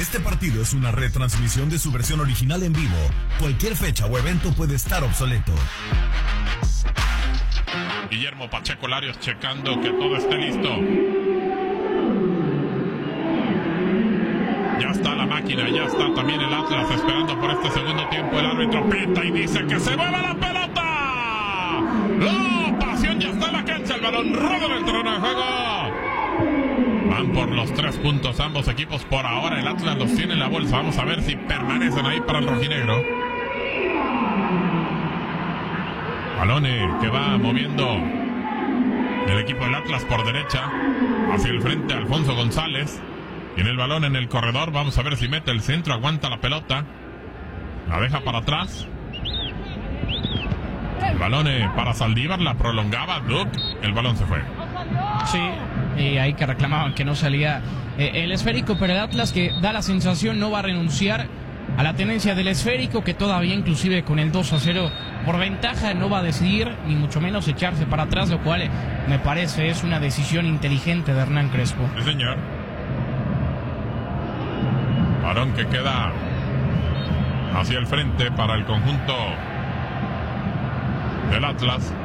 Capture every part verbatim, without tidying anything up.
Este partido es una retransmisión de su versión original en vivo. Cualquier fecha o evento puede estar obsoleto. Guillermo Pacheco Larios checando que todo esté listo. Ya está la máquina, ya está también el Atlas esperando por este segundo tiempo. El árbitro pita y dice que se mueva la pelota. ¡La pasión! Ya está en la cancha, el balón roda en el terreno de juego. Van por los tres puntos ambos equipos por ahora. El Atlas los tiene en la bolsa. Vamos a ver si permanecen ahí para el rojinegro. Balone que va moviendo el equipo del Atlas por derecha. Hacia el frente Alfonso González. Tiene el balón en el corredor. Vamos a ver si mete el centro. Aguanta la pelota. La deja para atrás. El balón para Saldívar. La prolongaba Duke. El balón se fue. Sí, y ahí que reclamaban que no salía eh, el esférico, pero el Atlas, que da la sensación, no va a renunciar a la tenencia del esférico, que todavía inclusive con el dos a cero por ventaja no va a decidir, ni mucho menos echarse para atrás, lo cual me parece es una decisión inteligente de Hernán Crespo. Sí, señor. Balón que queda hacia el frente para el conjunto del Atlas.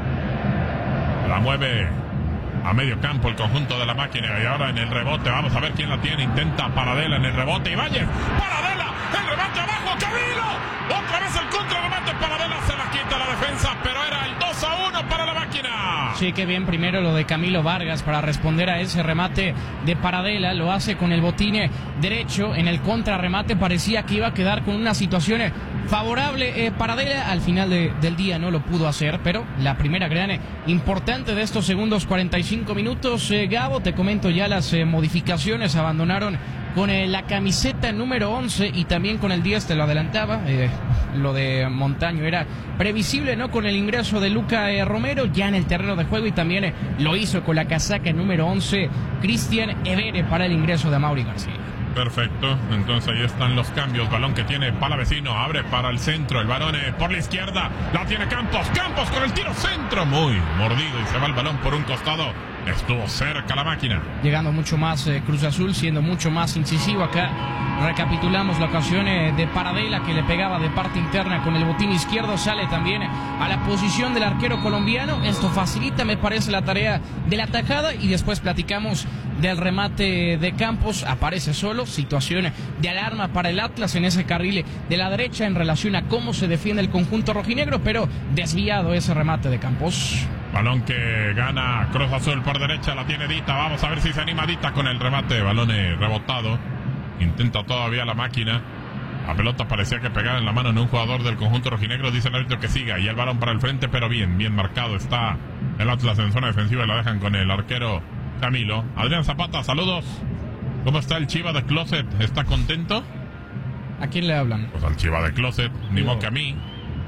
La mueve a medio campo el conjunto de la máquina. Y ahora en el rebote, vamos a ver quién la tiene. Intenta Paradela en el rebote. Ibáñez, Paradela, el remate abajo, Camilo. Otra vez el contrarremate. Paradela se la quita la defensa, pero era el dos a uno para la máquina. Sí, que bien primero lo de Camilo Vargas para responder a ese remate de Paradela. Lo hace con el botín derecho. En el contrarremate parecía que iba a quedar con una situación favorable eh, Paradela. Al final de, del día no lo pudo hacer, pero la primera gran eh, importante de estos segundos cuarenta y cinco minutos. eh, Gabo, te comento ya las eh, modificaciones. Abandonaron con eh, la camiseta número once y también con el diez, te lo adelantaba. Eh, lo de Montaño era previsible, ¿no? Con el ingreso de Luca eh, Romero ya en el terreno de juego, y también eh, lo hizo con la casaca número once Cristian Evere para el ingreso de Amaury García. Perfecto, entonces ahí están los cambios. Balón que tiene Palavecino, abre para el centro. El balón eh, por la izquierda, la tiene Campos. Campos con el tiro centro, muy mordido, y se va el balón por un costado. Estuvo cerca la máquina. Llegando mucho más eh, Cruz Azul, siendo mucho más incisivo acá. Recapitulamos la ocasión eh, de Paradela, que le pegaba de parte interna con el botín izquierdo. Sale también a la posición del arquero colombiano. Esto facilita, me parece, la tarea de la tajada. Y después platicamos del remate de Campos. Aparece solo. Situación de alarma para el Atlas en ese carril de la derecha en relación a cómo se defiende el conjunto rojinegro, pero desviado ese remate de Campos. Balón que gana Cruz Azul por derecha, la tiene Dita. Vamos a ver si se anima Dita con el remate. Balón rebotado. Intenta todavía la máquina. La pelota parecía que pegaba en la mano de un jugador del conjunto rojinegro. Dice el árbitro que siga. Y el balón para el frente, pero bien, bien marcado está el Atlas en zona defensiva. Y la dejan con el arquero Camilo. Adrián Zapata, saludos. ¿Cómo está el Chiva de Closet? ¿Está contento? ¿A quién le hablan? Pues al Chiva de Closet, ni modo que a mí.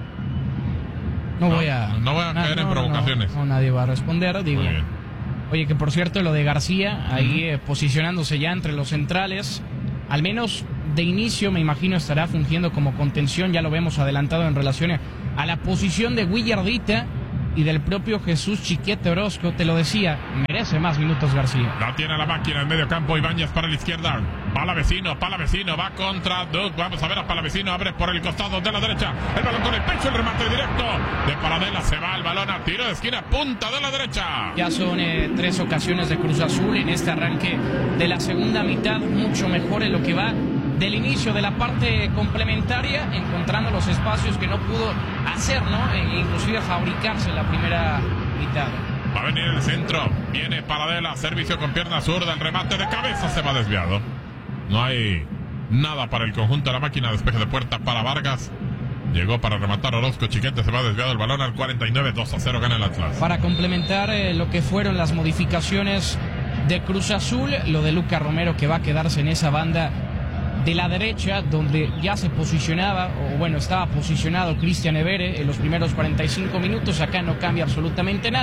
No, no voy a... No voy a caer no, en provocaciones. No, no, nadie va a responder, digo. Muy bien. Oye, que por cierto, lo de García, ahí uh-huh. eh, posicionándose ya entre los centrales, al menos de inicio, me imagino estará fungiendo como contención. Ya lo vemos adelantado en relación a la posición de Willardita y del propio Jesús Chiquete Orozco. Te lo decía, merece más minutos García. La tiene la máquina en medio campo. Ibáñez para la izquierda. Palavecino, Palavecino va contra Duke. Vamos a ver a Palavecino, abre por el costado de la derecha. El balón con el pecho, el remate directo de Paradela. Se va el balón a tiro de esquina, punta de la derecha. Ya son eh, tres ocasiones de Cruz Azul en este arranque de la segunda mitad. Mucho mejor en lo que va del inicio de la parte complementaria, encontrando los espacios que no pudo hacer, ¿no? E inclusive fabricarse en la primera mitad. Va a venir el centro, viene Paradela, servicio con pierna zurda, el remate de cabeza se va desviado. No hay nada para el conjunto de la máquina, despeje de puerta para Vargas. Llegó para rematar Orozco, Chiquete se va desviado el balón al cuarenta y nueve, dos a cero gana el Atlas. Para complementar eh, lo que fueron las modificaciones de Cruz Azul, lo de Luca Romero, que va a quedarse en esa banda de la derecha, donde ya se posicionaba, o bueno, estaba posicionado Cristian Evere en los primeros cuarenta y cinco minutos. Acá no cambia absolutamente nada.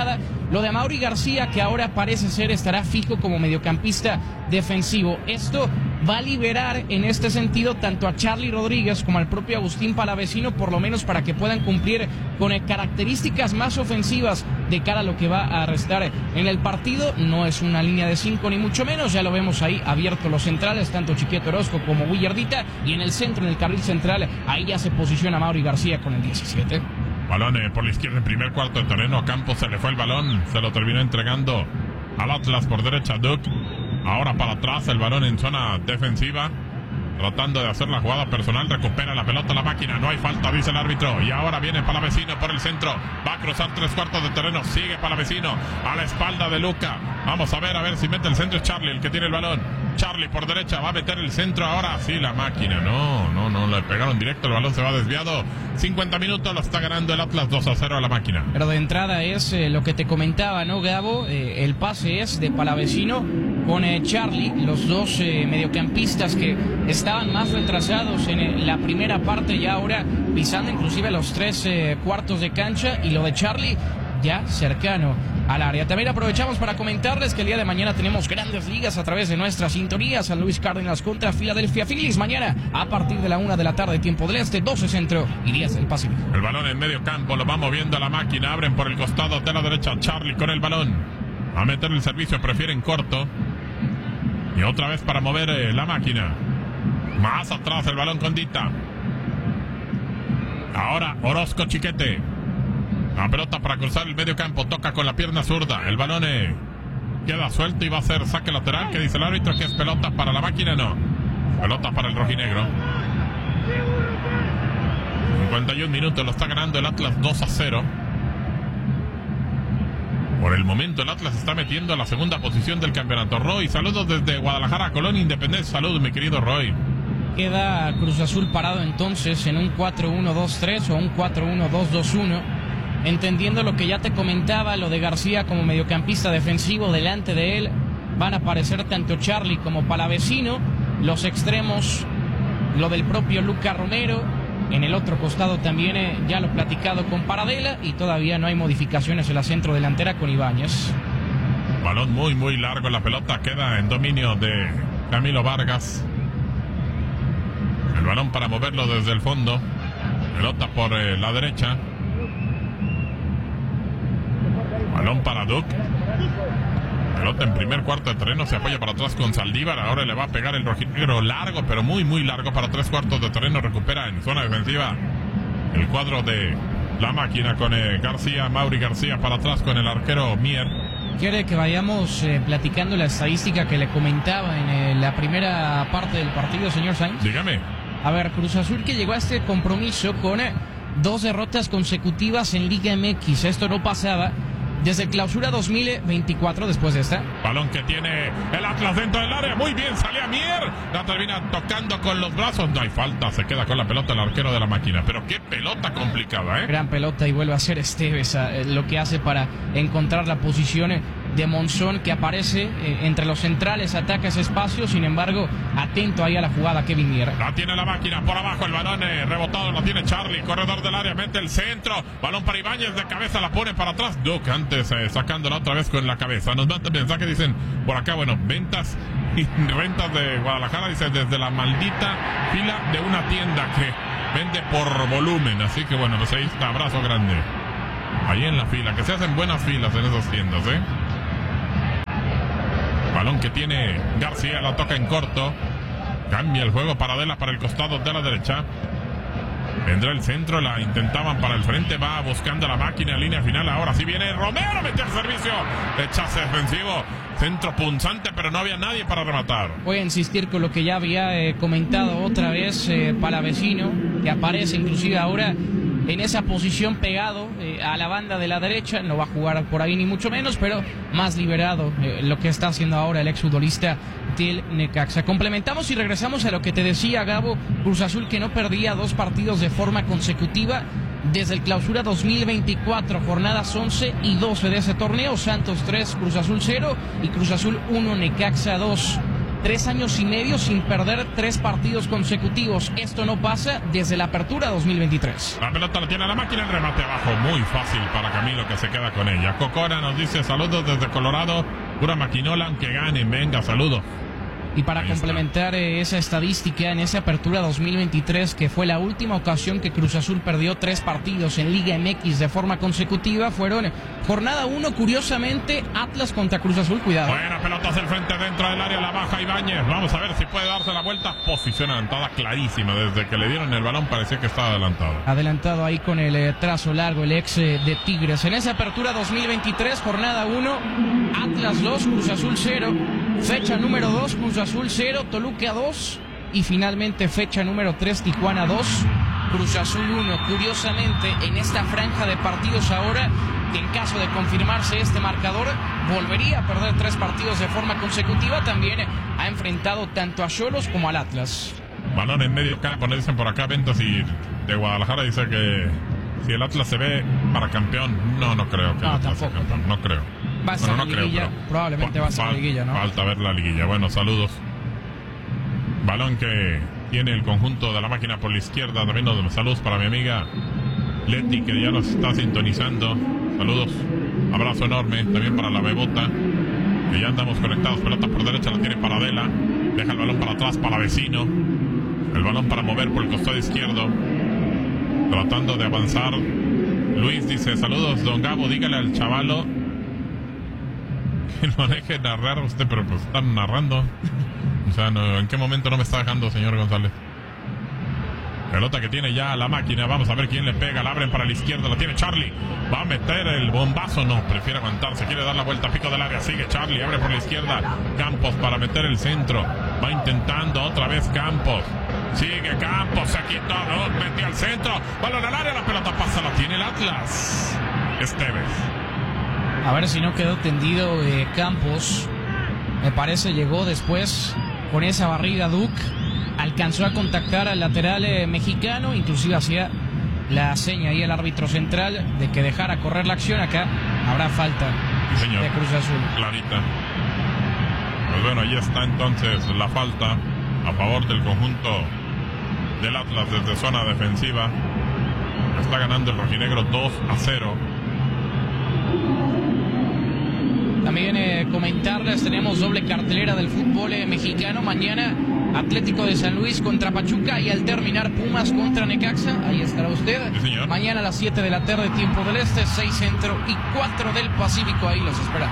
lo de Amaury García, que ahora parece ser estará fijo como mediocampista defensivo. Esto va a liberar en este sentido tanto a Charly Rodríguez como al propio Agustín Palavecino, por lo menos para que puedan cumplir con características más ofensivas de cara a lo que va a restar en el partido. No es una línea de cinco ni mucho menos, ya lo vemos ahí abiertos los centrales, tanto Chiquito Orozco como Willardita, y en el centro, en el carril central, ahí ya se posiciona Amaury García con el diecisiete. Balón eh, por la izquierda en primer cuarto de terreno. A Campos se le fue el balón, se lo terminó entregando al Atlas por derecha Duke. Ahora para atrás el balón en zona defensiva, tratando de hacer la jugada personal. Recupera la pelota la máquina, no hay falta, dice el árbitro. Y ahora viene Palavecino por el centro, va a cruzar tres cuartos de terreno. Sigue Palavecino a la espalda de Luca. Vamos a ver, a ver si mete el centro. Es Charly el que tiene el balón. Charly por derecha, va a meter el centro ahora. Sí, la máquina, no, no, no, le pegaron directo, el balón se va desviado. cincuenta minutos, lo está ganando el Atlas dos a cero a la máquina. Pero de entrada es eh, lo que te comentaba, ¿no, Gabo? Eh, el pase es de Palavecino con eh, Charly, los dos eh, mediocampistas que estaban más retrasados en eh, la primera parte y ahora pisando inclusive los tres eh, cuartos de cancha, y lo de Charly ya cercano al área. También aprovechamos para comentarles que el día de mañana tenemos grandes ligas a través de nuestra sintonía. San Luis Cardinals contra Philadelphia Phillies mañana a partir de la una de la tarde, tiempo del este, doce centro y diez del Pacífico. El balón en medio campo, lo va moviendo a la máquina. Abren por el costado de la derecha. Charly con el balón a meter el servicio, prefieren corto. Y otra vez para mover eh, la máquina. Más atrás el balón con Dita. Ahora Orozco Chiquete. La pelota para cruzar el medio campo, toca con la pierna zurda. El balón eh, queda suelto y va a ser saque lateral. ¿Qué dice el árbitro? ¿Que es pelota para la máquina? No. Pelota para el rojinegro. cincuenta y un minutos, lo está ganando el Atlas dos a cero. Por el momento el Atlas está metiendo a la segunda posición del campeonato. Roy, saludos desde Guadalajara, Colonia Independencia. Saludos, mi querido Roy. Queda Cruz Azul parado entonces en un cuatro uno dos tres o un cuatro uno dos dos uno. Entendiendo lo que ya te comentaba, lo de García como mediocampista defensivo. Delante de él van a aparecer tanto Charly como Palavecino. Los extremos, lo del propio Luca Romero. En el otro costado también eh, ya lo platicado con Paradela. Y todavía no hay modificaciones en la centro delantera con Ibáñez. Balón muy muy largo, la pelota queda en dominio de Camilo Vargas. El balón para moverlo desde el fondo. Pelota por eh, la derecha. Balón para Duke. Pelota en primer cuarto de terreno, se apoya para atrás con Saldívar. Ahora le va a pegar el rojinegro largo, pero muy muy largo para tres cuartos de terreno. Recupera en zona defensiva el cuadro de la máquina con eh, García, Amaury García para atrás con el arquero Mier. Quiere que vayamos eh, platicando la estadística que le comentaba en eh, la primera parte del partido, señor Sainz. Dígame. A ver, Cruz Azul que llegó a este compromiso con eh, dos derrotas consecutivas en Liga M X. Esto no pasaba desde Clausura dos mil veinticuatro, después de esta. Balón que tiene el Atlas dentro del área. Muy bien, salía Mier. La termina tocando con los brazos. No hay falta. Se queda con la pelota el arquero de la máquina. Pero qué pelota complicada, ¿eh? Gran pelota y vuelve a ser Esteves eh, lo que hace para encontrar la posición eh, de Monzón, que aparece eh, entre los centrales, ataca ese espacio. Sin embargo, atento ahí a la jugada Kevin Mier. La tiene la máquina por abajo. El balón eh, rebotado. La tiene Charly. Corredor del área. Mete el centro. Balón para Ibáñez. De cabeza la pone para atrás. Duke antes eh, sacándola otra vez con la cabeza. Nos manda mensaje. Dicen por acá, bueno, ventas y rentas de Guadalajara. Dice desde la maldita fila de una tienda que vende por volumen. Así que bueno, pues ahí está. Abrazo grande. Ahí en la fila. Que se hacen buenas filas en esas tiendas, ¿eh? Balón que tiene García, la toca en corto. Cambia el juego Paradela para el costado de la derecha. Vendrá el centro, la intentaban para el frente. Va buscando la máquina en línea final. Ahora sí viene Romero, mete el servicio. Rechace defensivo. Centro punzante, pero no había nadie para rematar. Voy a insistir con lo que ya había eh, comentado otra vez eh, Palavecino, que aparece inclusive ahora en esa posición pegado eh, a la banda de la derecha. No va a jugar por ahí ni mucho menos, pero más liberado eh, lo que está haciendo ahora el exfutbolista del Necaxa. Complementamos y regresamos a lo que te decía, Gabo. Cruz Azul que no perdía dos partidos de forma consecutiva desde el Clausura dos mil veinticuatro, jornadas once y doce de ese torneo. Santos tres, Cruz Azul cero y Cruz Azul uno, Necaxa dos. tres años y medio sin perder tres partidos consecutivos. Esto no pasa desde la apertura dos mil veintitrés. La pelota la tiene la máquina, el remate abajo, muy fácil para Camilo, que se queda con ella. Cocora nos dice saludos desde Colorado, pura maquinola, aunque ganen, venga, saludos. Y para complementar eh, esa estadística, en esa apertura dos mil veintitrés, que fue la última ocasión que Cruz Azul perdió tres partidos en Liga M X de forma consecutiva, fueron jornada uno, curiosamente, Atlas contra Cruz Azul, cuidado. Buena pelota hacia el frente dentro del área, la baja Ibáñez, vamos a ver si puede darse la vuelta, posición adelantada clarísima, desde que le dieron el balón parecía que estaba adelantado. Adelantado ahí con el eh, trazo largo, el ex eh, de Tigres. En esa apertura dos mil veintitrés, jornada uno, Atlas dos, Cruz Azul cero, fecha número dos, Cruz Azul cero, Toluca dos y finalmente fecha número tres, Tijuana dos, Cruz Azul uno. Curiosamente, en esta franja de partidos ahora, que en caso de confirmarse este marcador, volvería a perder tres partidos de forma consecutiva, también ha enfrentado tanto a Xolos como al Atlas. Balón en medio campo, nos dicen por acá, Ventas y de Guadalajara dice que si el Atlas se ve para campeón, no, no creo que no, el Atlas tampoco, sea campeón, no creo. Va a ser bueno, la no liguilla, creo, pero probablemente va a ser la liguilla, ¿no? Falta ver la liguilla. Bueno, saludos. Balón que tiene el conjunto de la máquina por la izquierda. También nos saludos para mi amiga Leti, que ya nos está sintonizando. Saludos, abrazo enorme. También para la Bebota, que ya andamos conectados. Pelota por derecha, la tiene Paradela. Deja el balón para atrás para Vecino. El balón para mover por el costado izquierdo, tratando de avanzar. Luis dice, saludos, don Gabo, dígale al chavalo que no deje narrar usted, pero pues están narrando. O sea, no, ¿en qué momento no me está dejando, señor González? Pelota que tiene ya la máquina, vamos a ver quién le pega, la abren para la izquierda, la tiene Charlie, va a meter el bombazo, no, prefiere aguantarse, quiere dar la vuelta, pico del área, sigue Charlie, abre por la izquierda, Campos para meter el centro, va intentando otra vez Campos, sigue Campos, se quitó, no, metió al centro, balón al área, la pelota pasa, la tiene el Atlas, Esteves. A ver si no quedó tendido eh, Campos, me parece llegó después con esa barriga Duke. Alcanzó a contactar al lateral eh, mexicano, inclusive hacía la seña ahí el árbitro central de que dejara correr la acción. Acá habrá falta sí, señor. de Cruz Azul. Clarita. Pues bueno, ahí está entonces la falta a favor del conjunto del Atlas desde zona defensiva. Está ganando el rojinegro dos a cero. También eh, comentarles, tenemos doble cartelera del fútbol eh, mexicano. Mañana Atlético de San Luis contra Pachuca y al terminar Pumas contra Necaxa. Ahí estará usted. Sí, señor. Mañana a las siete de la tarde, tiempo del Este, seis Centro y cuatro del Pacífico. Ahí los esperamos.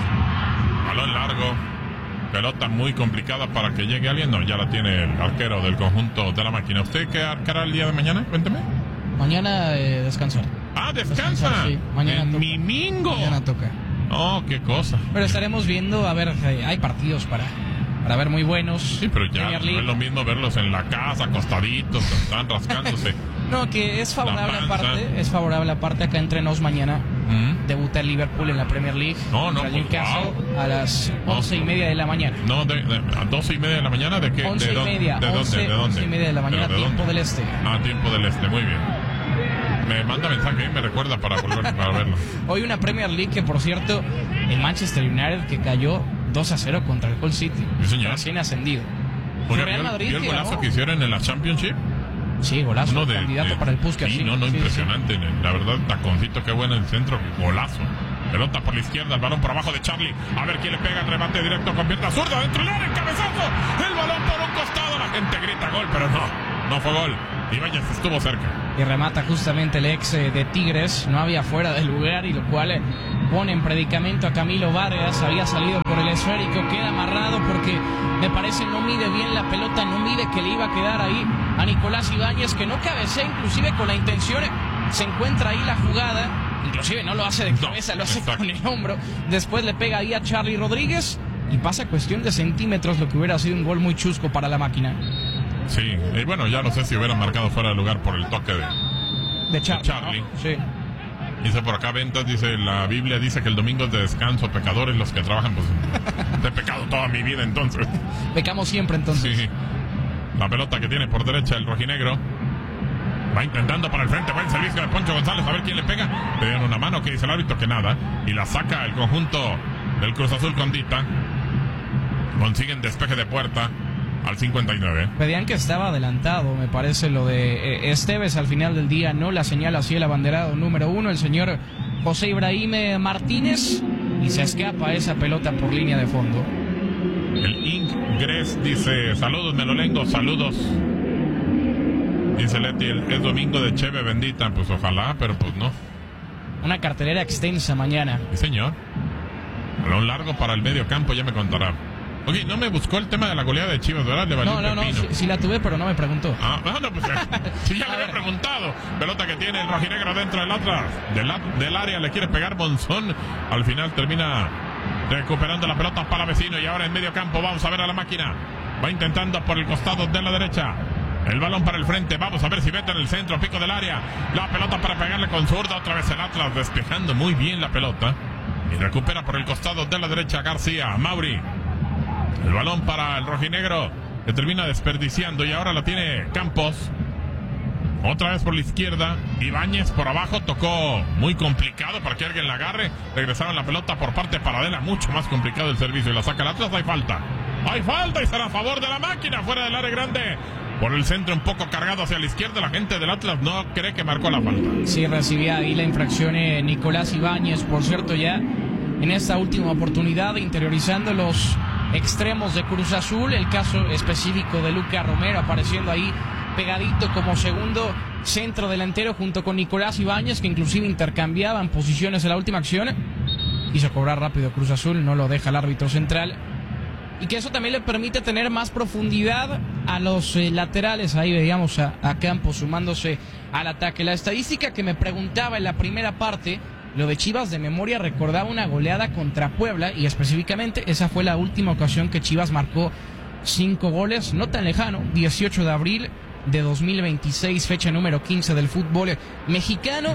Balón largo. Pelota muy complicada para que llegue alguien. No, ya la tiene el arquero del conjunto de la máquina. ¿Usted qué arcará el día de mañana? Cuénteme. Mañana eh, descansar. Ah, descansa. Descansar, sí. Mañana el toca. Mimingo. Mañana toca. Oh, qué cosa. Pero estaremos viendo, a ver, eh, hay partidos para, para ver muy buenos. Sí, pero ya no es lo mismo verlos en la casa, acostaditos, están rascándose. No, que es favorable aparte, es favorable aparte acá entre nos mañana. ¿Mm? Debuta el Liverpool en la Premier League. No, no, pues, wow. A las once no, y media de la mañana. No, de, de, a doce y media de la mañana, ¿de qué? Once ¿De y media. ¿De once, dónde? ¿De dónde? Once y media de la mañana, ¿De tiempo dónde? del Este. Ah, tiempo del Este, muy bien. Me manda mensaje y me recuerda para volver para verlo. Hoy una Premier League que, por cierto, el Manchester United que cayó dos a cero contra el Hull City. Sí, señor. Recién ascendido. Oiga, Real Madrid, ¿vio el golazo ganó? que hicieron en la Championship? Sí, golazo. Uno de, candidato de, para el Puskas. Sí, sí, no, no, sí, impresionante. Sí. La verdad, taconcito, qué bueno el centro, golazo. Pelota por la izquierda, el balón por abajo de Charlie. A ver quién le pega el remate directo con pierna zurda. Dentro del área, el cabezazo. El balón por un costado. La gente grita gol, pero no, no fue gol. Ibáñez estuvo cerca. Y remata justamente el ex eh, de Tigres. No había fuera del lugar y lo cual eh, pone en predicamento a Camilo Vargas. Había salido por el esférico, queda amarrado porque me parece no mide bien la pelota, no mide que le iba a quedar ahí a Nicolás Ibáñez, que no cabecea inclusive con la intención. Se encuentra ahí la jugada. Inclusive no lo hace de cabeza, lo hace con el hombro. Después le pega ahí a Charlie Rodríguez y pasa cuestión de centímetros, lo que hubiera sido un gol muy chusco para la máquina. Sí, y bueno, ya no sé si hubieran marcado fuera de lugar por el toque de, de Charlie. De Charlie. ¿No? Sí. Dice por acá Ventas, dice, la Biblia dice que el domingo es de descanso, pecadores los que trabajan, pues he pecado toda mi vida entonces. Pecamos siempre entonces. Sí. La pelota que tiene por derecha el rojinegro. Va intentando para el frente, buen servicio de Poncho González, a ver quién le pega. Le dieron una mano, que dice el árbitro que nada. Y la saca el conjunto del Cruz Azul con Dita. Consiguen despeje de puerta al cincuenta y nueve. Pedían que estaba adelantado, me parece, lo de eh, Esteves. Al final del día no la señala así el abanderado número uno, el señor José Ibrahim Martínez, y se escapa esa pelota por línea de fondo. El Ingres dice: saludos Melolengo, saludos. Dice Leti, es domingo de Cheve bendita. Pues ojalá, pero pues no. Una cartelera extensa mañana. Sí, señor. Balón largo para el medio campo, ya me contará. Oye, no me buscó el tema de la goleada de Chivas, ¿verdad? Le valió no, no, no, sí, sí la tuve, pero no me preguntó. Ah, no, pues sí, ya le había preguntado. Pelota que tiene el rojinegro dentro del Atlas. Del, del área le quiere pegar Monzón. Al final termina recuperando la pelota para vecino. Y ahora en medio campo vamos a ver a la máquina. Va intentando por el costado de la derecha. El balón para el frente, vamos a ver si mete en el centro, pico del área. La pelota para pegarle con zurda, otra vez el Atlas despejando muy bien la pelota. Y recupera por el costado de la derecha García, Mauri. El balón para el rojinegro, que termina desperdiciando y ahora la tiene Campos. Otra vez por la izquierda, Ibáñez por abajo, tocó muy complicado para que alguien la agarre. Regresaron la pelota por parte de Paradela, mucho más complicado el servicio y la saca el Atlas. Hay falta, hay falta y será a favor de la máquina, fuera del área grande. Por el centro un poco cargado hacia la izquierda, la gente del Atlas no cree que marcó la falta. Sí, recibía ahí la infracción eh, Nicolás Ibáñez, por cierto, ya en esta última oportunidad interiorizando los extremos de Cruz Azul. El caso específico de Luca Romero apareciendo ahí pegadito como segundo centro delantero junto con Nicolás Ibáñez, que inclusive intercambiaban posiciones en la última acción. Quiso cobrar rápido Cruz Azul, no lo deja el árbitro central. Y que eso también le permite tener más profundidad a los eh, laterales. Ahí veíamos a, a Campos sumándose al ataque. La estadística que me preguntaba en la primera parte, lo de Chivas de memoria recordaba una goleada contra Puebla, y específicamente esa fue la última ocasión que Chivas marcó cinco goles, no tan lejano, dieciocho de abril de dos mil veintiséis, fecha número quince del fútbol mexicano.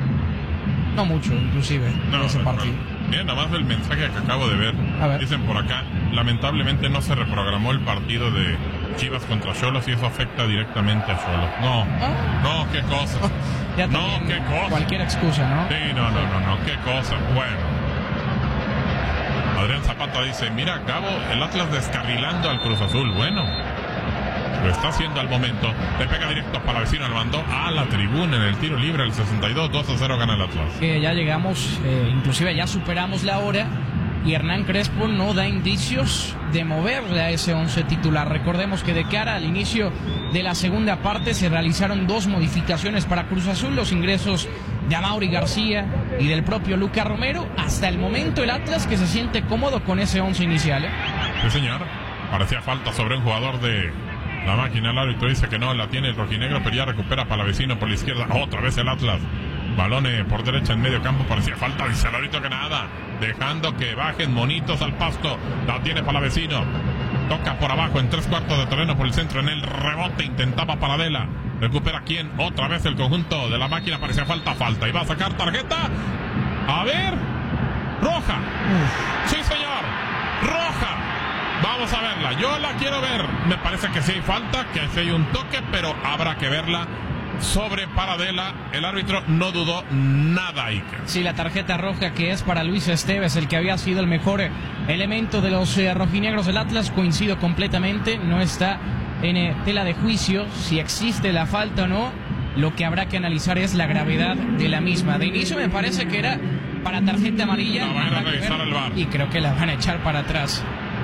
No mucho, inclusive, no, en ese no, partido. No. Miren nomás el mensaje que acabo de ver. ver. Dicen por acá, lamentablemente no se reprogramó el partido de Chivas contra Xolos y eso afecta directamente a Xolos. No, ah. no, qué cosa. Ya no, qué cosa. Cualquier excusa, ¿no? Sí, no, no, no, no, qué cosa. Bueno. Adrián Zapata dice, mira, Gabo, el Atlas descarrilando al Cruz Azul. Bueno, lo está haciendo al momento. Le pega directo para vecino, al mandó a la tribuna en el tiro libre, el sesenta y dos, dos a cero gana el Atlas. Que ya llegamos, eh, inclusive ya superamos la hora, y Hernán Crespo no da indicios de moverle a ese once titular. Recordemos que de cara al inicio de la segunda parte se realizaron dos modificaciones para Cruz Azul, los ingresos de Amaury García y del propio Luca Romero. Hasta el momento el Atlas que se siente cómodo con ese once inicial, ¿eh? Sí, señor. Parecía falta sobre un jugador de la máquina. El árbitro dice que no la tiene el rojinegro, pero ya recupera para vecino por la izquierda. Otra vez el Atlas. Balone por derecha en medio campo. Parecía falta. Dice el árbitro que nada. Dejando que bajen monitos al pasto. La tiene para vecino. Toca por abajo en tres cuartos de terreno por el centro. En el rebote intentaba Paradela. Recupera quién. Otra vez el conjunto de la máquina. Parecía falta, falta. Y va a sacar tarjeta. A ver. Roja. Sí, señor. Roja. Vamos a verla, yo la quiero ver. Me parece que sí hay falta, que sí hay un toque, pero habrá que verla sobre Paradela. El árbitro no dudó nada, Iker. Sí, la tarjeta roja que es para Luis Esteves, el que había sido el mejor elemento de los eh, rojinegros del Atlas. Coincido completamente, no está en eh, tela de juicio si existe la falta o no. Lo que habrá que analizar es la gravedad de la misma. De inicio me parece que era para tarjeta amarilla. La van a revisar al V A R. Y creo que la van a echar para atrás.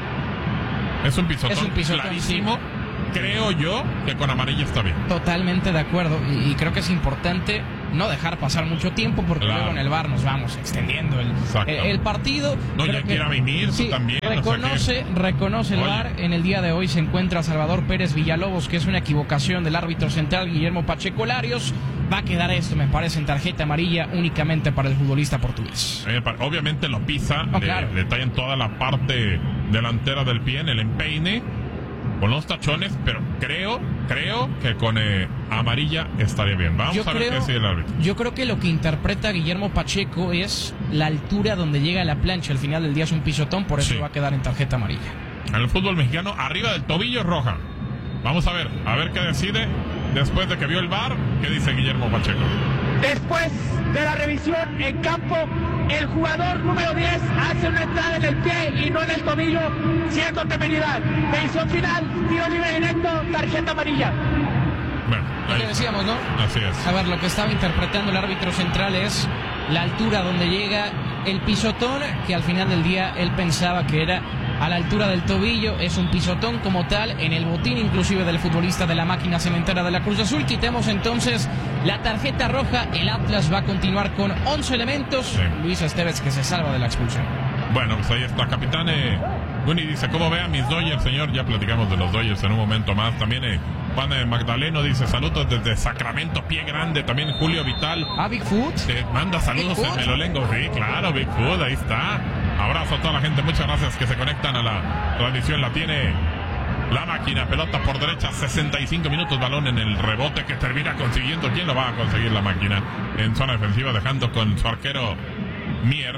Es un pisotón, es un pisotón clarísimo. Sí. Creo yo que con amarilla está bien. Totalmente de acuerdo. Y, y creo que es importante no dejar pasar mucho tiempo, porque claro, luego en el V A R nos vamos extendiendo el, el, el partido. No, creo ya quiera mimir, sí, tú también. Reconoce, o sea que... reconoce el Oye. V A R. En el día de hoy se encuentra Salvador Pérez Villalobos, que es una equivocación del árbitro central Guillermo Pacheco Larios. Va a quedar esto, me parece, en tarjeta amarilla únicamente para el futbolista portugués. Eh, obviamente lo pisa, no, le, claro. le tallan toda la parte delantera del pie en el empeine, con los tachones, pero creo, creo que con eh, amarilla estaría bien. Vamos yo a ver creo, qué decide el árbitro. Yo creo que lo que interpreta Guillermo Pacheco es la altura donde llega la plancha. Al final del día es un pisotón, por eso sí va a quedar en tarjeta amarilla. En el fútbol mexicano, arriba del tobillo es roja. Vamos a ver, a ver qué decide después de que vio el V A R. ¿Qué dice Guillermo Pacheco? Después de la revisión en campo, el jugador número diez hace una entrada en el pie y no en el tobillo, siendo temeridad. Decisión final, tiro libre directo, tarjeta amarilla. Bueno, lo que decíamos, ¿no? Así es. A ver, lo que estaba interpretando el árbitro central es la altura donde llega el pisotón, que al final del día él pensaba que era a la altura del tobillo. Es un pisotón como tal en el botín inclusive del futbolista de la máquina cementera de la Cruz Azul. Quitemos entonces la tarjeta roja. El Atlas va a continuar con once elementos. Sí. Luis Esteves, que se salva de la expulsión. Bueno, pues ahí está, capitán. Eh, Guni dice, ¿cómo ve a mis Dodgers, señor? Ya platicamos de los Dodgers en un momento más. También eh, Juan eh, Magdaleno dice, saludos desde Sacramento, Pie Grande. También Julio Vital. Ah, Bigfoot. Te manda saludos en Melolengo. Sí, claro, Bigfoot, ahí está. Abrazo a toda la gente, muchas gracias que se conectan a la transmisión. La tiene la máquina, pelota por derecha, sesenta y cinco minutos, balón en el rebote que termina consiguiendo. ¿Quién lo va a conseguir? La máquina en zona defensiva, dejando con su arquero Mier.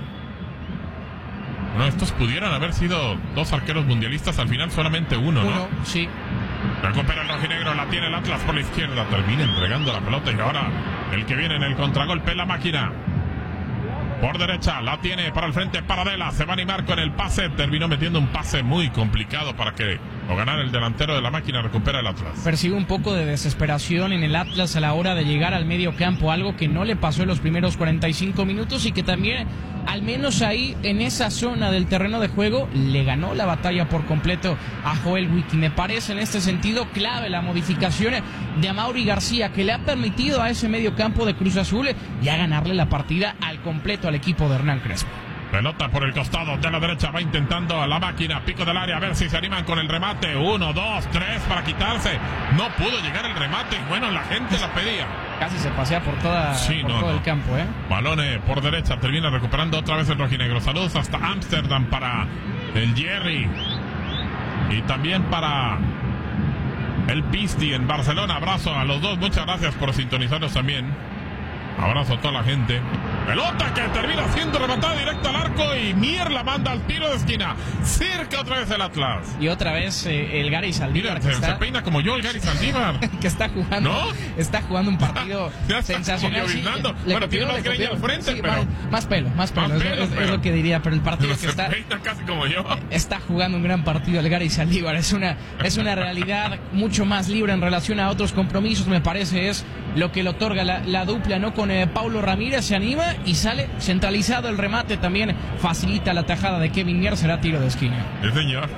Bueno, estos pudieran haber sido dos arqueros mundialistas, al final solamente uno, ¿no? Uno, sí. Recupera el rojinegro, la tiene el Atlas por la izquierda, termina entregando la pelota y ahora el que viene en el contragolpe, la máquina. Por derecha, la tiene para el frente Paradela, se va a animar con el pase, terminó metiendo un pase muy complicado para que o ganar el delantero de la máquina, recupera el Atlas. Percibe un poco de desesperación en el Atlas a la hora de llegar al medio campo, algo que no le pasó en los primeros cuarenta y cinco minutos y que también, al menos ahí en esa zona del terreno de juego, le ganó la batalla por completo a Joel Wiki. Me parece en este sentido clave la modificación de Amaury García, que le ha permitido a ese medio campo de Cruz Azul ya ganarle la partida al completo al equipo de Hernán Crespo. Pelota por el costado de la derecha, va intentando a la máquina, pico del área, a ver si se animan con el remate. Uno, dos, tres para quitarse. No pudo llegar el remate y bueno, la gente la pedía. Casi se pasea por, toda, sí, por no, todo no. el campo, ¿eh? Balones por derecha, termina recuperando otra vez el rojinegro. Saludos hasta Ámsterdam para el Jerry. Y también para el Pisti en Barcelona. Abrazo a los dos, muchas gracias por sintonizarnos también. Abrazo a toda la gente. Pelota que termina siendo rematada directa al arco y Mier la manda al tiro de esquina. Cerca otra vez el Atlas. Y otra vez eh, el Gary Saldívar. Mira, se, está... se peina como yo el Gary Saldívar. que está jugando. ¿No? Está jugando un partido ya sensacional. Sí, le bueno, tiene más greña al frente, sí, pero... Más, más pelo, más pelo. Más es, pelo es, pero... es lo que diría, pero el partido se que está... peina casi como yo. Está jugando un gran partido el Gary Saldívar. Es una, es una realidad mucho más libre en relación a otros compromisos, me parece, es lo que le otorga la, la dupla, ¿no? Con eh, Paulo Ramírez, se anima y sale centralizado el remate, también facilita la tajada de Kevin Mier, será tiro de esquina. Sí, señor.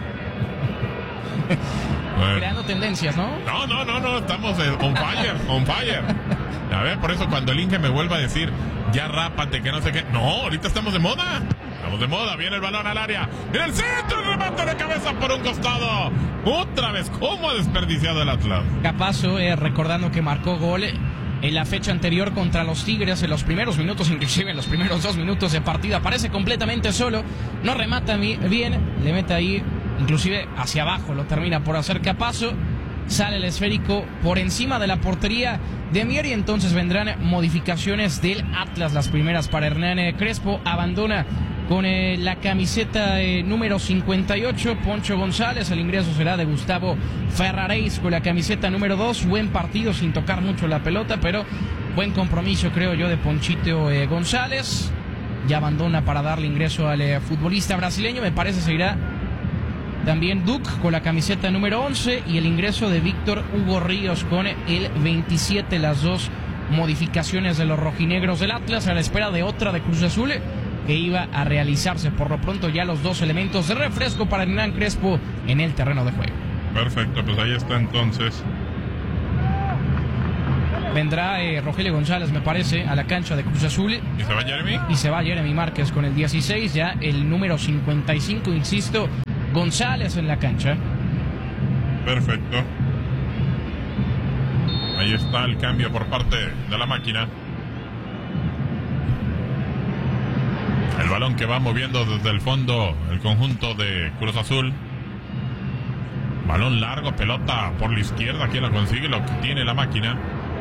Bueno. Creando tendencias, ¿no? No, no, no, no, estamos eh, on fire, on fire. A ver, por eso cuando el Inge me vuelva a decir, ya rápate, que no sé qué. No, ahorita estamos de moda. Estamos de moda, viene el balón al área. Viene el centro, el remate de cabeza por un costado. Otra vez, ¿cómo ha desperdiciado el Atlas? Capazo, eh, recordando que marcó gol en la fecha anterior contra los Tigres, en los primeros minutos, inclusive en los primeros dos minutos de partida, aparece completamente solo, no remata bien, le mete ahí, inclusive hacia abajo, lo termina por hacer Capazo, sale el esférico por encima de la portería de Mier y entonces vendrán modificaciones del Atlas, las primeras para Hernán Crespo, abandona con eh, la camiseta eh, número cincuenta y ocho, Poncho González. El ingreso será de Gustavo Ferraréis con la camiseta número dos. Buen partido sin tocar mucho la pelota, pero buen compromiso, creo yo, de Ponchito eh, González. Ya abandona para darle ingreso al eh, futbolista brasileño. Me parece seguirá también Duke con la camiseta número once y el ingreso de Víctor Hugo Ríos con el veintisiete. Las dos modificaciones de los rojinegros del Atlas a la espera de otra de Cruz Azul que iba a realizarse. Por lo pronto ya los dos elementos de refresco para Hernán Crespo en el terreno de juego. Perfecto, pues ahí está entonces. Vendrá eh, Rogelio González, me parece, a la cancha de Cruz Azul. ¿Y se va Jeremy? Y se va Jeremy Márquez con el dieciséis, ya el número cincuenta y cinco, insisto, González en la cancha. Perfecto. Ahí está el cambio por parte de la máquina. El balón que va moviendo desde el fondo el conjunto de Cruz Azul. Balón largo, pelota por la izquierda. ¿Quién la consigue? Lo que tiene la máquina.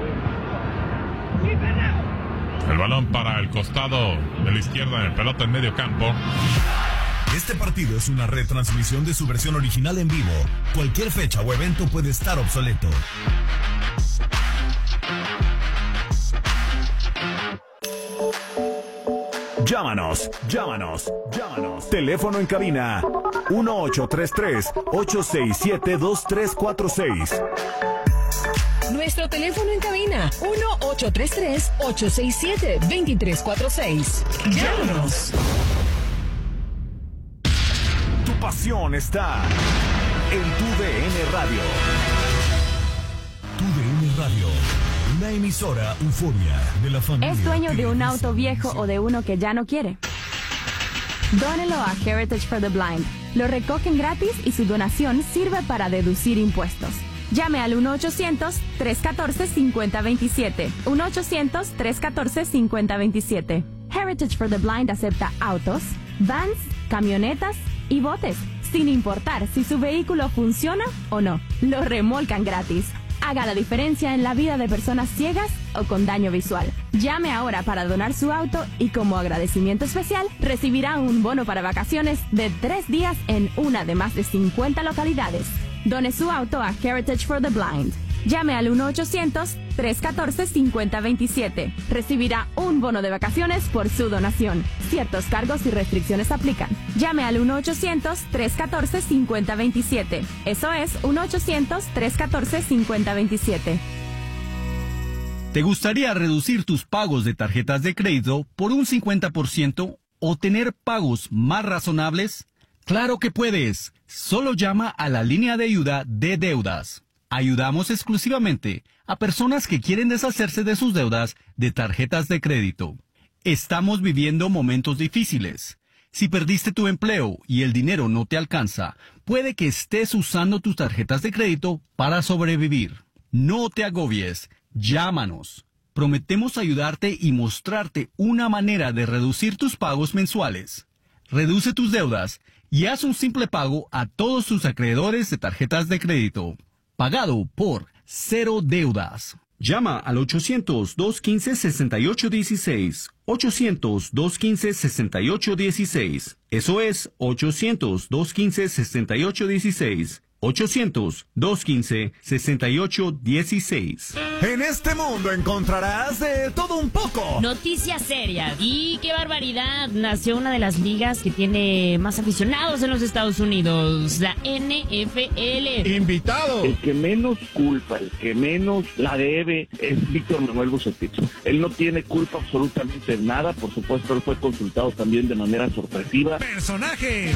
El balón para el costado de la izquierda, pelota en medio campo. Este partido es una retransmisión de su versión original en vivo. Cualquier fecha o evento puede estar obsoleto. Llámanos, llámanos, llámanos. Teléfono en cabina uno ocho tres tres, ocho seis siete, dos tres cuatro seis. Nuestro teléfono en cabina uno ocho tres tres, ocho seis siete, dos tres cuatro seis. Llámanos. Tu pasión está en Tu D N Radio. Tu D N Radio, una emisora euforia de la familia. ¿Es dueño de un auto viejo o de uno que ya no quiere? Dónelo a Heritage for the Blind. Lo recogen gratis y su donación sirve para deducir impuestos. Llame al uno ochocientos, tres uno cuatro, cinco cero dos siete. uno ochocientos, tres uno cuatro, cinco cero dos siete. Heritage for the Blind acepta autos, vans, camionetas y botes, sin importar si su vehículo funciona o no. Lo remolcan gratis. Haga la diferencia en la vida de personas ciegas o con daño visual. Llame ahora para donar su auto y como agradecimiento especial recibirá un bono para vacaciones de tres días en una de más de cincuenta localidades. Done su auto a Heritage for the Blind. Llame al uno ochocientos, tres uno cuatro, cinco cero dos siete. Recibirá un bono de vacaciones por su donación. Ciertos cargos y restricciones aplican. Llame al uno ochocientos, tres uno cuatro, cinco cero dos siete. Eso es uno ochocientos, tres uno cuatro, cinco cero dos siete. ¿Te gustaría reducir tus pagos de tarjetas de crédito por un cincuenta por ciento o tener pagos más razonables? ¡Claro que puedes! Solo llama a la línea de ayuda de deudas. Ayudamos exclusivamente a personas que quieren deshacerse de sus deudas de tarjetas de crédito. Estamos viviendo momentos difíciles. Si perdiste tu empleo y el dinero no te alcanza, puede que estés usando tus tarjetas de crédito para sobrevivir. No te agobies. Llámanos. Prometemos ayudarte y mostrarte una manera de reducir tus pagos mensuales. Reduce tus deudas y haz un simple pago a todos tus acreedores de tarjetas de crédito. Pagado por Cero Deudas. Llama al ochocientos, dos uno cinco, seis ocho uno seis. ochocientos, dos uno cinco, seis ocho uno seis. Eso es ochocientos, dos uno cinco, seis ocho uno seis. ochocientos, dos uno cinco, seis ocho uno seis. En este mundo encontrarás de todo un poco. Noticias serias. Y qué barbaridad. Nació una de las ligas que tiene más aficionados en los Estados Unidos, la N F L. Invitado. El que menos culpa, el que menos la debe es Víctor Manuel Bucetich. Él no tiene culpa absolutamente de nada. Por supuesto, él fue consultado también de manera sorpresiva. Personajes.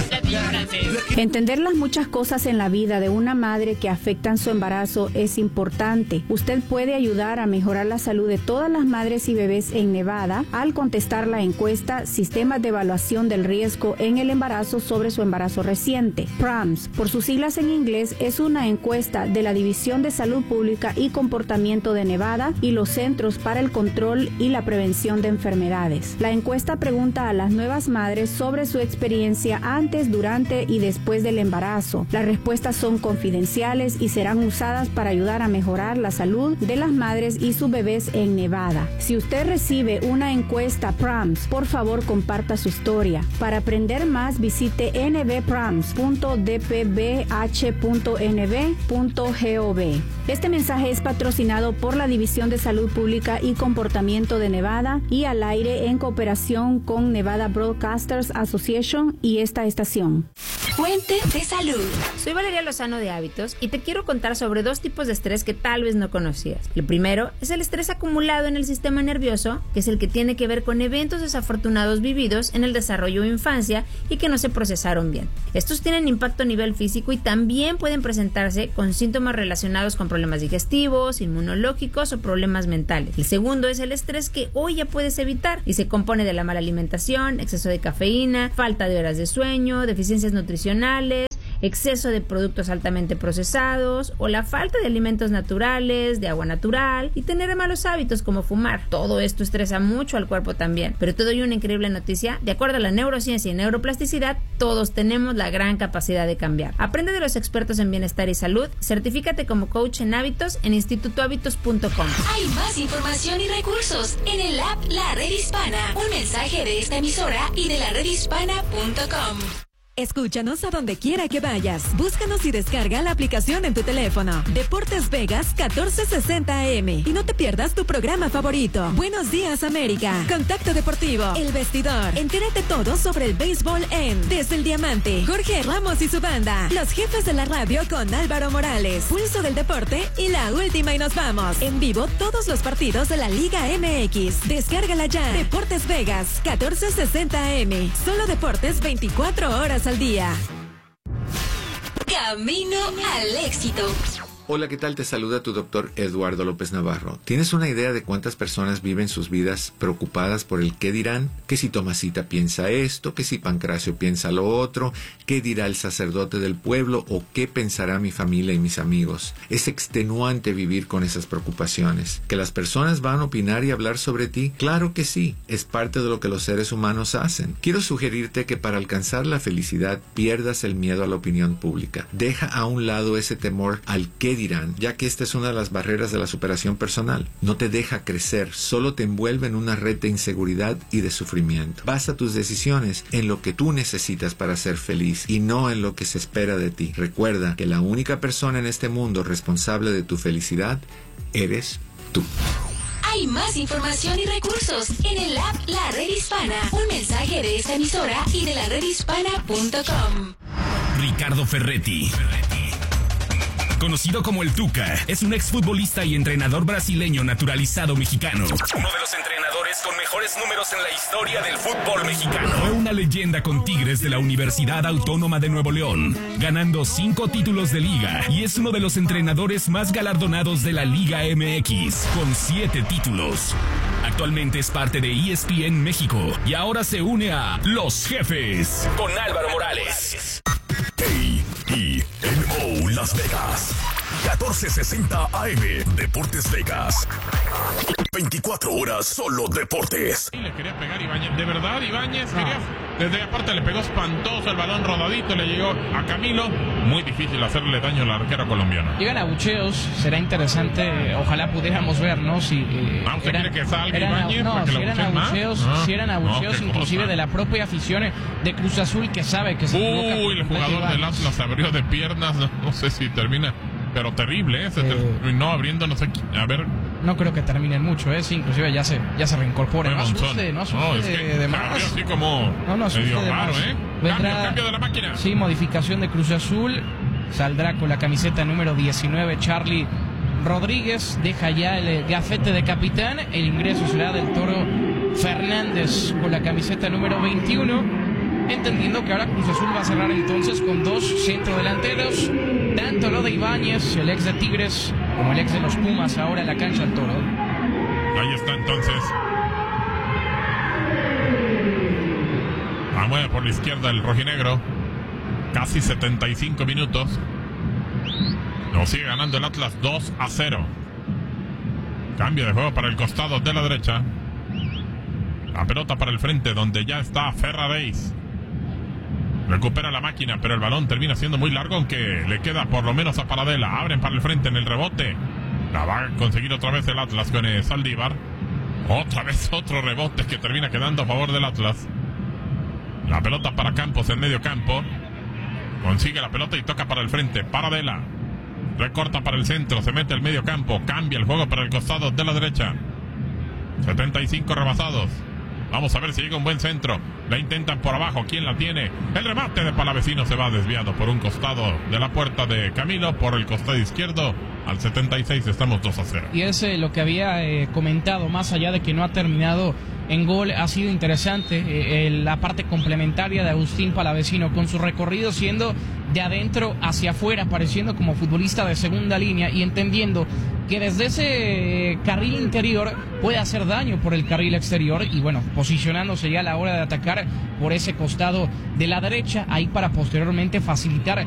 Entender las muchas cosas en la vida de una madre que afectan su embarazo es importante. Usted puede ayudar a mejorar la salud de todas las madres y bebés en Nevada al contestar la encuesta Sistemas de Evaluación del Riesgo en el Embarazo sobre su embarazo reciente. P R A M S, por sus siglas en inglés, es una encuesta de la División de Salud Pública y Comportamiento de Nevada y los Centros para el Control y la Prevención de Enfermedades. La encuesta pregunta a las nuevas madres sobre su experiencia antes, durante y después del embarazo. Las respuestas son confidenciales y serán usadas para ayudar a mejorar la salud de las madres y sus bebés en Nevada. Si usted recibe una encuesta P R A M S, por favor comparta su historia. Para aprender más, visite n b p r a m s punto d p b h punto n b punto gov. Este mensaje es patrocinado por la División de Salud Pública y Comportamiento de Nevada y al aire en cooperación con Nevada Broadcasters Association y esta estación. Fuente de salud. Soy Valeria Lozano de Hábitos y te quiero contar sobre dos tipos de estrés que tal vez no conocías. El primero es el estrés acumulado en el sistema nervioso, que es el que tiene que ver con eventos desafortunados vividos en el desarrollo o infancia y que no se procesaron bien. Estos tienen impacto a nivel físico y también pueden presentarse con síntomas relacionados con problemas digestivos, inmunológicos o problemas mentales. El segundo es el estrés que hoy ya puedes evitar y se compone de la mala alimentación, exceso de cafeína, falta de horas de sueño, deficiencias nutricionales, exceso de productos altamente procesados o la falta de alimentos naturales, de agua natural y tener malos hábitos como fumar. Todo esto estresa mucho al cuerpo también. Pero te doy una increíble noticia. De acuerdo a la neurociencia y neuroplasticidad, todos tenemos la gran capacidad de cambiar. Aprende de los expertos en bienestar y salud. Certifícate como coach en hábitos en instituto hábitos punto com. Hay más información y recursos en el app La Red Hispana. Un mensaje de esta emisora y de la red hispana punto com. Escúchanos a donde quiera que vayas. Búscanos y descarga la aplicación en tu teléfono. Deportes Vegas catorce sesenta A M. Y no te pierdas tu programa favorito. Buenos días, América. Contacto Deportivo. El Vestidor. Entérate todo sobre el béisbol en Desde el Diamante. Jorge Ramos y su banda. Los jefes de la radio con Álvaro Morales. Pulso del deporte y la última y nos vamos. En vivo todos los partidos de la Liga M X. Descárgala ya. Deportes Vegas catorce sesenta A M. Solo deportes veinticuatro horas al día. Camino al éxito. Hola, ¿qué tal? Te saluda tu doctor Eduardo López Navarro. ¿Tienes una idea de cuántas personas viven sus vidas preocupadas por el qué dirán? Que si Tomasita piensa esto, que si Pancracio piensa lo otro, qué dirá el sacerdote del pueblo o qué pensará mi familia y mis amigos. Es extenuante vivir con esas preocupaciones. ¿Que las personas van a opinar y hablar sobre ti? Claro que sí, es parte de lo que los seres humanos hacen. Quiero sugerirte que para alcanzar la felicidad pierdas el miedo a la opinión pública. Deja a un lado ese temor al qué dirán, ya que esta es una de las barreras de la superación personal. No te deja crecer, solo te envuelve en una red de inseguridad y de sufrimiento. Basa tus decisiones en lo que tú necesitas para ser feliz y no en lo que se espera de ti. Recuerda que la única persona en este mundo responsable de tu felicidad eres tú. Hay más información y recursos en el app La Red Hispana. Un mensaje de esta emisora y de la red hispana punto com. Ricardo Ferretti. Conocido como el Tuca, es un exfutbolista y entrenador brasileño naturalizado mexicano. Uno de los entrenadores con mejores números en la historia del fútbol mexicano. Fue una leyenda con Tigres de la Universidad Autónoma de Nuevo León, ganando cinco títulos de liga, y es uno de los entrenadores más galardonados de la Liga M X, con siete títulos. Actualmente es parte de E S P N México y ahora se une a Los Jefes con Álvaro Morales. A E N O Las Vegas, catorce sesenta A M, Deportes Vegas. veinticuatro horas solo deportes. Y le quería pegar Ibáñez, de verdad Ibáñez no. quería, desde aparte le pegó espantoso el balón rodadito, le llegó a Camilo, muy difícil hacerle daño al arquero colombiano. Llegan abucheos, será interesante, ojalá pudiéramos ver, ¿no? Si eh, ah, ¿usted eran, quiere que salga eran, Ibáñez no, para que si lo eran abucheos, más? si eran abucheos no, inclusive cosa. de la propia afición de Cruz Azul que sabe que se equivoca. Uy, el jugador del Atlas se abrió de piernas, no, no sé si termina, pero terrible, ¿eh? Se eh, terminó abriendo, no sé, a ver. No creo que terminen mucho, ¿eh? Sí, inclusive ya se, ya se reincorpora. No asuste, no asuste no, es que de más. Así como no, no asuste medio de raro, más. ¿eh? Vendrá, cambio, cambio de la máquina. Sí, modificación de Cruz Azul. Saldrá con la camiseta número diecinueve Charlie Rodríguez. Deja ya el gafete de capitán. El ingreso será del Toro Fernández con la camiseta número veintiuno. Entendiendo que ahora Cruz Azul va a cerrar entonces con dos centrodelanteros, tanto lo de Ibáñez, el ex de Tigres, como el ex de los Pumas, ahora en la cancha del Toro. Ahí está entonces. Vamos por la izquierda el rojinegro. Casi setenta y cinco minutos. Lo sigue ganando el Atlas dos a cero. Cambio de juego para el costado de la derecha. La pelota para el frente donde ya está Ferraréis. Recupera la máquina, pero el balón termina siendo muy largo, aunque le queda por lo menos a Paradela. Abren para el frente en el rebote. La va a conseguir otra vez el Atlas con el Saldívar. Otra vez otro rebote que termina quedando a favor del Atlas. La pelota para Campos en medio campo. Consigue la pelota y toca para el frente. Paradela. Recorta para el centro, se mete al medio campo. Cambia el juego para el costado de la derecha. setenta y cinco rebasados. Vamos a ver si llega un buen centro. La intentan por abajo. ¿Quién la tiene? El remate de Palavecino se va desviado por un costado de la puerta de Camilo. Por el costado izquierdo. Al setenta y seis estamos dos a cero. Y es eh, lo que había eh, comentado. Más allá de que no ha terminado en gol, ha sido interesante eh, eh, la parte complementaria de Agustín Palavecino. Con su recorrido siendo de adentro hacia afuera. Apareciendo como futbolista de segunda línea. Y entendiendo que desde ese carril interior puede hacer daño por el carril exterior y bueno, posicionándose ya a la hora de atacar por ese costado de la derecha, ahí para posteriormente facilitar